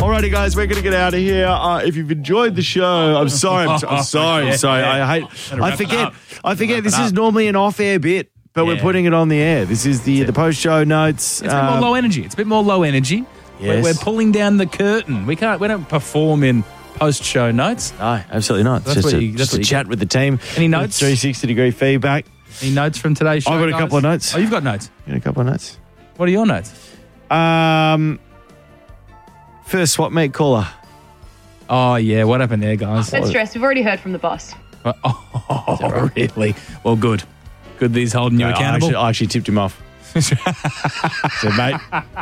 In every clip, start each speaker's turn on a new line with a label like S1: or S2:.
S1: Alrighty, guys, we're going to get out of here. If you've enjoyed the show, I'm sorry. I'm sorry. I forget. This is normally an off-air bit, but we're putting it on the air. This is the post-show notes.
S2: It's a bit more low energy. It's a bit more low energy.
S1: Yes.
S2: We're pulling down the curtain. We don't perform in post-show notes.
S1: No, absolutely not.
S2: That's
S1: just a chat with the team.
S2: Any notes?
S1: 360-degree feedback.
S2: Any notes from today's show,
S1: I've got a
S2: guys?
S1: couple of notes.
S2: Oh, you've got notes?
S1: Got a couple of notes.
S2: What are your notes?
S1: First swap meet caller.
S2: Oh, yeah. What happened there, guys?
S3: Don't stress. We've already heard from the boss.
S2: Oh, really? Well, good. Good that he's holding you accountable.
S1: I actually tipped him off. So, mate,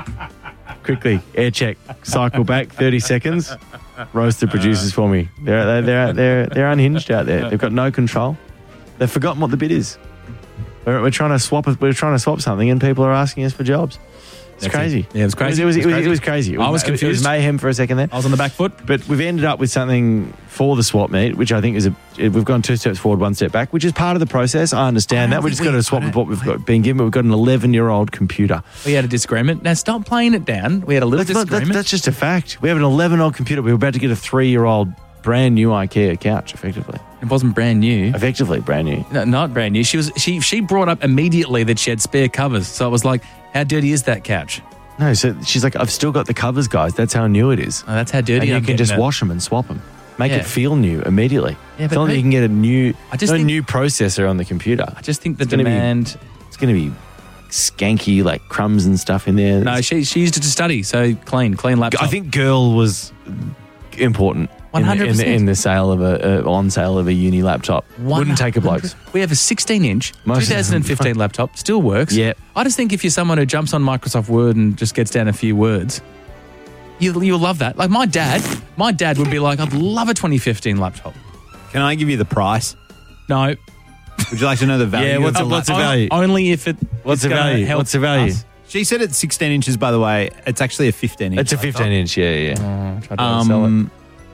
S1: quickly, air check, cycle back 30 seconds, roast the producers for me. They're unhinged out there. They've got no control. They've forgotten what the bid is. We're trying to swap something, and people are asking us for jobs. It's crazy.
S2: Yeah, it was crazy.
S1: It was crazy.
S2: I was confused.
S1: It was mayhem for a second there.
S2: I was on the back foot.
S1: But we've ended up with something for the swap meet, which I think is we've gone 2 steps forward, 1 step back, which is part of the process. I understand that. We just got to swap with what we've been given. But we've got an 11-year-old computer.
S2: We had a disagreement. Now stop playing it down. We had a little disagreement.
S1: That's just a fact. We have an 11-year-old computer. We were about to get a 3-year-old brand new IKEA couch, effectively.
S2: It wasn't brand new.
S1: Effectively brand new.
S2: No, not brand new. She brought up immediately that she had spare covers. So it was like, how dirty is that couch?
S1: No, so she's like, I've still got the covers, guys. That's how new it is.
S2: Oh, that's how dirty.
S1: And you can just wash them and swap them. Make it feel new immediately.
S2: Yeah, but
S1: it's not that you can get a new processor on the computer.
S2: I just think the demand...
S1: It's going to be skanky, like crumbs and stuff in there.
S2: No, she used it to study, so clean laptop.
S1: I think girl was important
S2: 100%.
S1: in the sale of on sale of a uni laptop. 100%. Wouldn't take a blokes.
S2: We have a 16-inch 2015 laptop, still works.
S1: Yeah.
S2: I just think if you're someone who jumps on Microsoft Word and just gets down a few words, you'll love that. Like my dad would be like, I'd love a 2015 laptop.
S4: Can I give you the price?
S2: No.
S4: Would you like to know the value?
S1: Yeah, what's the value?
S2: Only if it.
S1: What's the value? What's the value?
S2: Us.
S4: She said it's 16 inches, by the way. It's actually a 15-inch.
S1: It's a 15-inch, yeah.
S2: Try to sell it.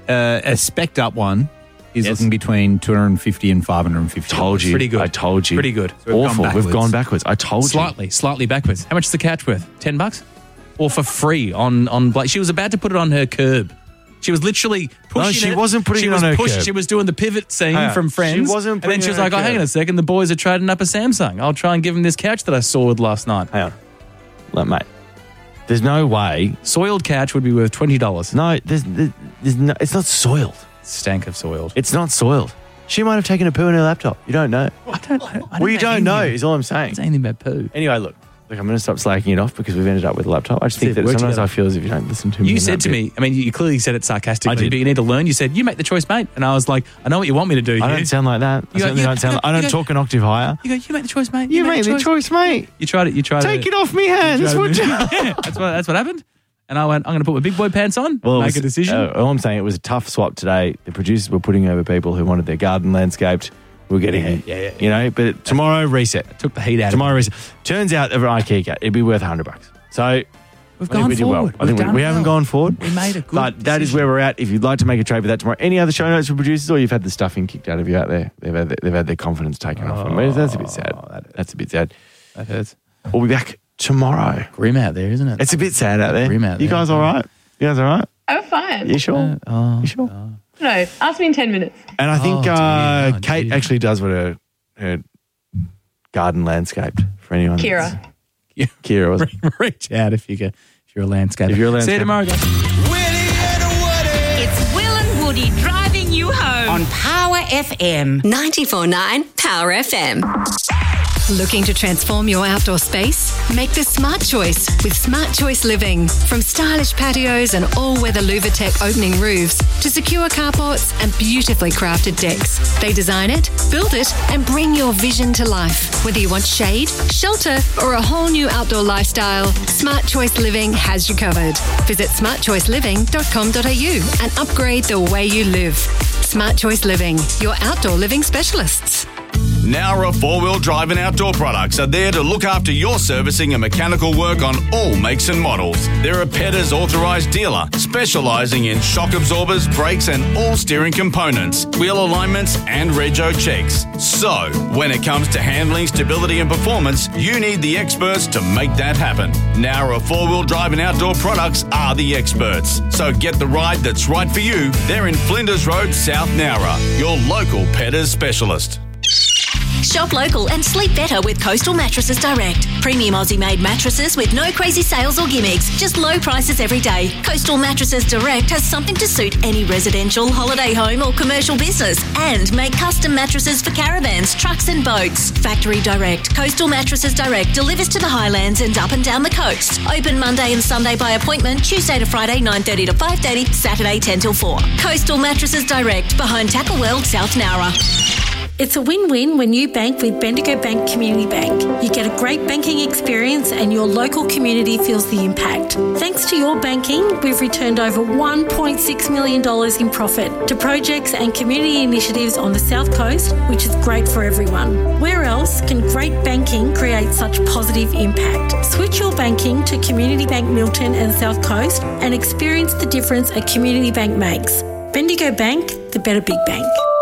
S4: A spec'd up one is looking between 250 and 550.
S1: Told you.
S2: Pretty good.
S1: I told you.
S2: Pretty good.
S4: So
S1: awful. We've gone backwards. I told you.
S2: Slightly backwards. How much is the couch worth? $10? Or for free on Blake? She was about to put it on her curb. She was literally pushing it.
S1: No, she wasn't putting it on her curb.
S2: She was doing the pivot scene from Friends.
S1: She wasn't putting
S2: and then she
S1: it
S2: was
S1: on
S2: like,
S1: her
S2: oh, hang on
S1: curb.
S2: a second. The boys are trading up a Samsung. I'll try and give them this couch that I sawed last night.
S1: Hang on. Look, mate. There's no way.
S2: Soiled couch would be worth $20.
S1: No, there's no. It's not soiled.
S2: Stank of soiled.
S1: It's not soiled. She might have taken a poo in her laptop. You don't know.
S2: I don't know.
S1: Well, you don't know is all I'm saying.
S2: It's anything about poo.
S1: Anyway, look, I'm going to stop slacking it off because we've ended up with a laptop. I just think that sometimes I feel as if you don't listen to me.
S2: You said to me, I mean, you clearly said it sarcastically, but you need to learn. You said, you make the choice, mate. And I was like, I know what you want me to do here.
S1: I don't sound like that. I don't talk an octave higher.
S2: You go, you make the choice, mate.
S1: You make the choice, mate.
S2: You tried it.
S1: Take it off me hands.
S2: Yeah, that's what happened. And I went, I'm going to put my big boy pants on, make a decision.
S1: All I'm saying, it was a tough swap today. The producers were putting over people who wanted their garden landscaped. We're getting it. You know, but tomorrow, reset.
S2: Took the heat out
S1: tomorrow, reset. Turns out, of an IKEA cat, it'd be worth $100. So
S2: we've gone forward.
S1: I think we haven't gone forward.
S2: We made a good
S1: But that is where we're at. If you'd like to make a trade with that tomorrow, any other show notes for producers, or you've had the stuffing kicked out of you out there, they've had their confidence taken off them. That's a bit sad. That's a bit sad.
S2: That hurts.
S1: We'll be back tomorrow.
S2: Grim out there, isn't it?
S1: It's a bit sad out there.
S2: Grim out there.
S1: You guys all right? You guys all right?
S3: I'm fine.
S1: You sure? You sure?
S3: No, ask me in 10 minutes.
S1: And I think Kate actually does what her garden landscaped for anyone.
S3: Kira.
S1: Kira was
S2: Reach out if you're a landscaper.
S1: If you're a landscaper.
S2: See you tomorrow, guys.
S5: It's Will and Woody driving you home on Power FM.
S6: 94.9 Power FM.
S7: Looking to transform your outdoor space? Make the smart choice with Smart Choice Living. From stylish patios and all-weather Luvatech opening roofs to secure carports and beautifully crafted decks. They design it, build it and bring your vision to life. Whether you want shade, shelter or a whole new outdoor lifestyle, Smart Choice Living has you covered. Visit smartchoiceliving.com.au and upgrade the way you live. Smart Choice Living, your outdoor living specialists.
S8: Nowra 4-wheel drive and outdoor products are there to look after your servicing and mechanical work on all makes and models. They're a Petters authorised dealer, specialising in shock absorbers, brakes and all steering components, wheel alignments and rego checks. So, when it comes to handling, stability and performance, you need the experts to make that happen. Nowra 4-wheel drive and outdoor products are the experts. So get the ride that's right for you. They're in Flinders Road, South Nowra, your local Petters specialist.
S9: Shop local and sleep better with Coastal Mattresses Direct. Premium Aussie-made mattresses with no crazy sales or gimmicks, just low prices every day. Coastal Mattresses Direct has something to suit any residential, holiday home or commercial business, and make custom mattresses for caravans, trucks and boats. Factory Direct. Coastal Mattresses Direct delivers to the Highlands and up and down the coast. Open Monday and Sunday by appointment, Tuesday to Friday 9:30 to 5:30, Saturday 10 till 4. Coastal Mattresses Direct, behind Tackle World, South Nowra.
S10: It's a win-win when you bank with Bendigo Bank Community Bank. You get a great banking experience and your local community feels the impact. Thanks to your banking, we've returned over $1.6 million in profit to projects and community initiatives on the South Coast, which is great for everyone. Where else can great banking create such positive impact? Switch your banking to Community Bank Milton and South Coast and experience the difference a community bank makes. Bendigo Bank, the better big bank.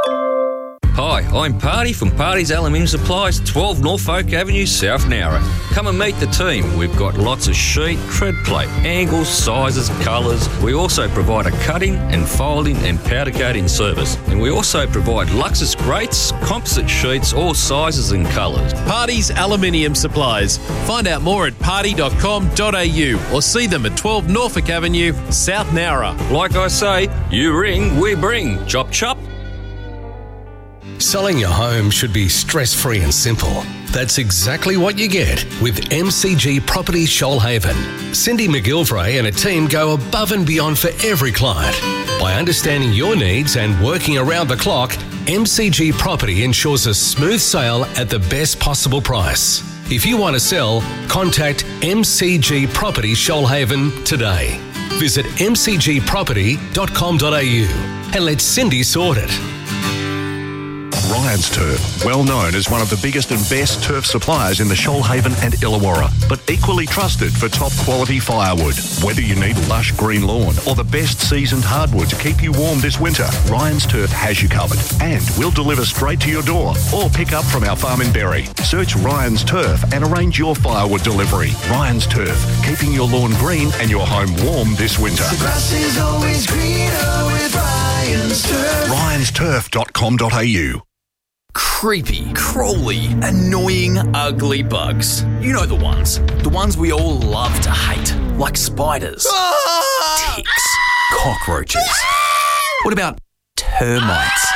S11: Hi, I'm Party from Party's Aluminium Supplies, 12 Norfolk Avenue, South Nowra. Come and meet the team. We've got lots of sheet, tread plate, angles, sizes, colours. We also provide a cutting and folding and powder coating service. And we also provide Luxus grates, composite sheets, all sizes and colours.
S12: Party's Aluminium Supplies. Find out more at party.com.au or see them at 12 Norfolk Avenue, South Nowra.
S11: Like I say, you ring, we bring. Chop chop.
S13: Selling your home should be stress-free and simple. That's exactly what you get with MCG Property Shoalhaven. Cindy McGilvray and a team go above and beyond for every client. By understanding your needs and working around the clock, MCG Property ensures a smooth sale at the best possible price. If you want to sell, contact MCG Property Shoalhaven today. Visit mcgproperty.com.au and let Cindy sort it.
S14: Ryan's Turf, well known as one of the biggest and best turf suppliers in the Shoalhaven and Illawarra, but equally trusted for top quality firewood. Whether you need lush green lawn or the best seasoned hardwood to keep you warm this winter, Ryan's Turf has you covered, and we'll deliver straight to your door or pick up from our farm in Berry. Search Ryan's Turf and arrange your firewood delivery. Ryan's Turf, keeping your lawn green and your home warm this winter.
S15: The grass is always greener with Ryan's Turf.
S14: Ryan'sTurf.com.au.
S16: Creepy, crawly, annoying, ugly bugs. You know the ones. The ones we all love to hate. Like spiders, ticks, cockroaches. What about termites?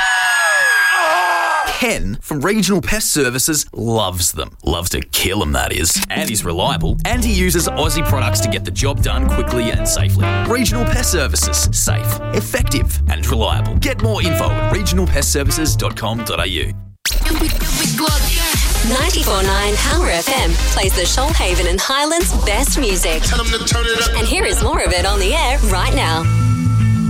S16: Ken from Regional Pest Services loves them. Loves to kill them, that is. And he's reliable. And he uses Aussie products to get the job done quickly and safely. Regional Pest Services. Safe, effective and reliable. Get more info at regionalpestservices.com.au.
S6: 94.9 Power FM plays the Shoalhaven and Highlands best music.
S15: Tell them to turn it up.
S6: And here is more of it on the air right now.